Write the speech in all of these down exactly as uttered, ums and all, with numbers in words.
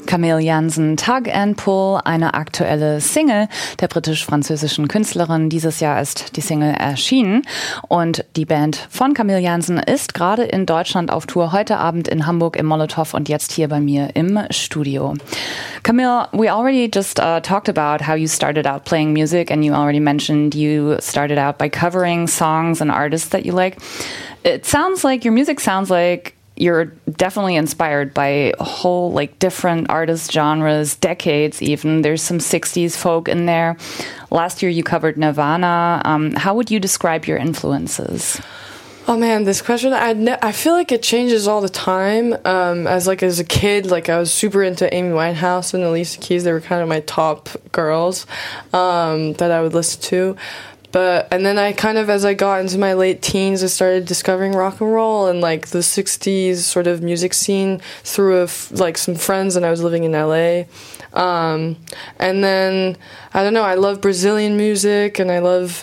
Camille Jansen, Tug and Pull, eine aktuelle Single der britisch-französischen Künstlerin. Dieses Jahr ist die Single erschienen und die Band von Camille Jansen ist gerade in Deutschland auf Tour, heute Abend in Hamburg im Molotow und jetzt hier bei mir im Studio. Camille, we already just uh, talked about how you started out playing music and you already mentioned you started out by covering songs and artists that you like. It sounds like your music sounds like you're definitely inspired by a whole like different artist genres, decades even. There's some sixties folk in there. Last year you covered Nirvana. Um, how would you describe your influences? Oh man, this question, I ne- I feel like it changes all the time. Um, as like as a kid, like I was super into Amy Winehouse and Alicia Keys. They were kind of my top girls um, that I would listen to. But, and then I kind of, as I got into my late teens, I started discovering rock and roll and like the sixties sort of music scene through a f- like some friends, and I was living in L A. Um, and then, I don't know, I love Brazilian music, and I love,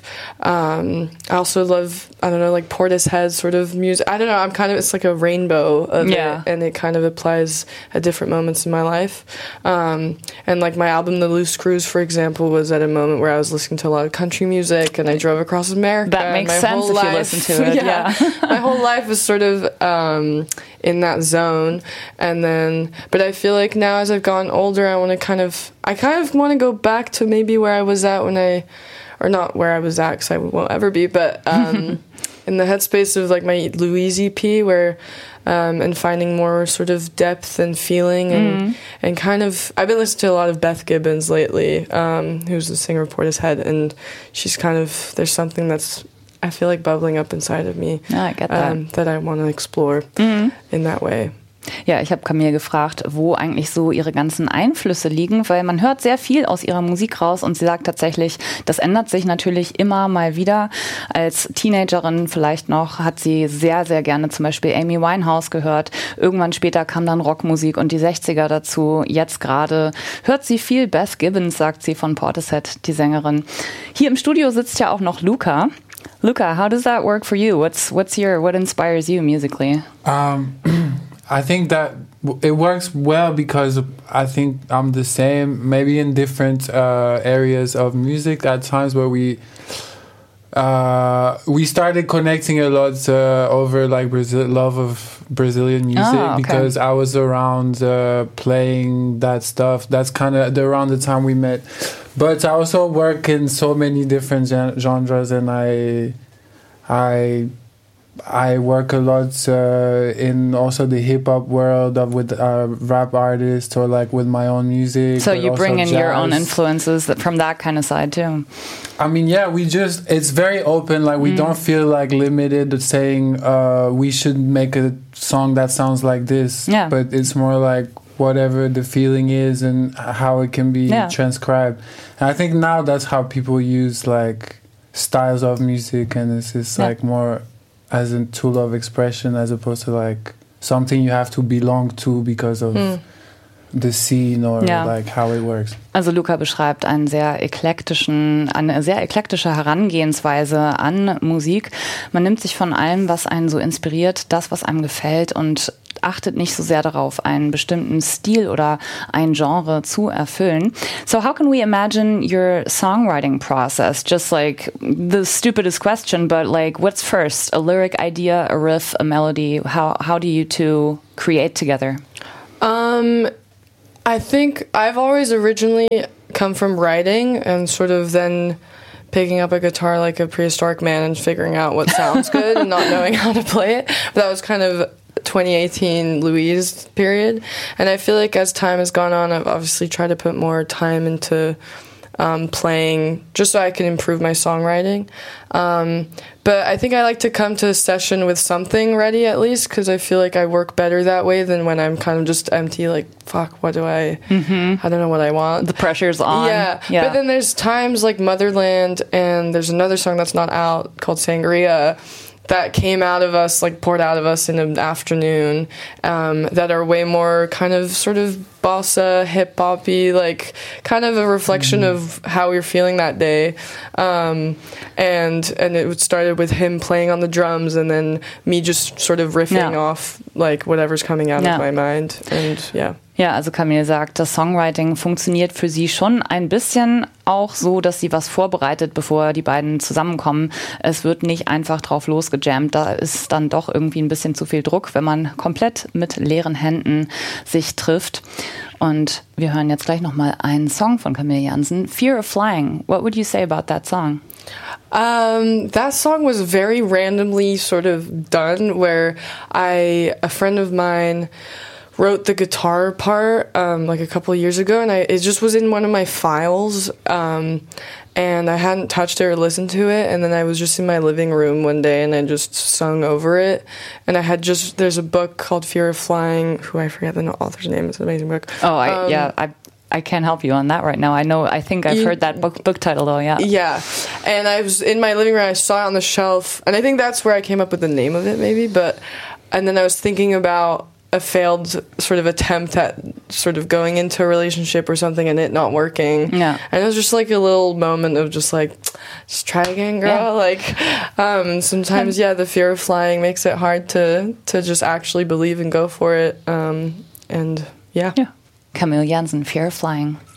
um, I also love, I don't know, like Portishead sort of music. I don't know, I'm kind of, it's like a rainbow of yeah. it, and it kind of applies at different moments in my life. Um, and like my album, The Loose Screws, for example, was at a moment where I was listening to a lot of country music, and I drove across America. That makes my sense whole if life, you listen to it, yeah. yeah. My whole life was sort of um, in that zone. And then, but I feel like now as I've gotten older, I want to kind of, I kind of want to go back to maybe where I was at when I, or not where I was at, because I won't ever be, but um, in the headspace of like my Louise E P, where, um, and finding more sort of depth and feeling and, mm. and kind of, I've been listening to a lot of Beth Gibbons lately, um, who's the singer of Portishead, and she's kind of, there's something that's, I feel like bubbling up inside of me. Yeah, I get that. Um, that I want to explore mm. in that way. Ja, ich habe Camille gefragt, wo eigentlich so ihre ganzen Einflüsse liegen, weil man hört sehr viel aus ihrer Musik raus und sie sagt tatsächlich, das ändert sich natürlich immer mal wieder. Als Teenagerin vielleicht noch hat sie sehr, sehr gerne zum Beispiel Amy Winehouse gehört. Irgendwann später kam dann Rockmusik und die sechziger dazu. Jetzt gerade hört sie viel Beth Gibbons, sagt sie von Portishead, die Sängerin. Hier im Studio sitzt ja auch noch Luca. Luca, how does that work for you? What's what's your what inspires you musically? Um I think that it works well because I think I'm the same, maybe in different uh, areas of music at times where we uh, we started connecting a lot uh, over like Brazil, love of Brazilian music oh, okay. because I was around uh, playing that stuff. That's kind of around the time we met. But I also work in so many different gen- genres, and I I. I work a lot uh, in also the hip hop world of with uh, rap artists or like with my own music. So you bring in jazz. your own influences that, from that kind of side too. I mean, yeah, we just it's very open. Like we mm. don't feel like limited to saying uh, we should make a song that sounds like this. Yeah. But it's more like whatever the feeling is and how it can be yeah. transcribed. And I think now that's how people use like styles of music, and it's just yeah. like more as a tool of expression as opposed to like something you have to belong to because of mm. the scene or ja. like how it works. Also Luca beschreibt einen sehr eklektischen, eine sehr eklektische Herangehensweise an Musik. Man nimmt sich von allem, was einen so inspiriert, das, was einem gefällt, und achtet nicht so sehr darauf, einen bestimmten Stil oder ein Genre zu erfüllen. So how can we imagine your songwriting process? Just like the stupidest question, but like what's first? A lyric idea, a riff, a melody? How how do you two create together? Um, I think I've always originally come from writing and sort of then picking up a guitar like a prehistoric man and figuring out what sounds good and not knowing how to play it. But that was kind of twenty eighteen Louise period. And I feel like as time has gone on, I've obviously tried to put more time into um, playing just so I can improve my songwriting. Um, but I think I like to come to a session with something ready at least, because I feel like I work better that way than when I'm kind of just empty, like, fuck, what do I, mm-hmm. I don't know what I want. The pressure's on. Yeah. yeah. But then there's times like Motherland, and there's another song that's not out called Sangria that came out of us, like poured out of us in an afternoon, um, that are way more kind of sort of bossa, hip-hoppy, like kind of a reflection mm. of how we were feeling that day. Um, and and it started with him playing on the drums and then me just sort of riffing yeah. off like whatever's coming out ja. of my mind. And yeah. Ja, also Camille sagt, das Songwriting funktioniert für sie schon ein bisschen auch so, dass sie was vorbereitet, bevor die beiden zusammenkommen. Es wird nicht einfach drauf losgejammt. Da ist dann doch irgendwie ein bisschen zu viel Druck, wenn man komplett mit leeren Händen sich trifft. Und wir hören jetzt gleich nochmal einen Song von Camille Jansen, Fear of Flying. What would you say about that song? Um, that song was very randomly sort of done, where I, a friend of mine wrote the guitar part um, like a couple of years ago, and I, it just was in one of my files, um, and I hadn't touched it or listened to it, and then I was just in my living room one day, and I just sung over it, and I had just, there's a book called Fear of Flying, who I forget the author's name, it's an amazing book. Oh, I, um, yeah, I I can't help you on that right now. I know, I think I've you, heard that book book title though, yeah. Yeah, and I was in my living room, I saw it on the shelf, and I think that's where I came up with the name of it maybe, but, and then I was thinking about a failed sort of attempt at sort of going into a relationship or something and it not working. Yeah. And it was just like a little moment of just like, just try again, girl. Yeah. Like, um, sometimes, yeah, the fear of flying makes it hard to, to just actually believe and go for it. Um, and yeah. Yeah. Camille Jansen, Fear of Flying.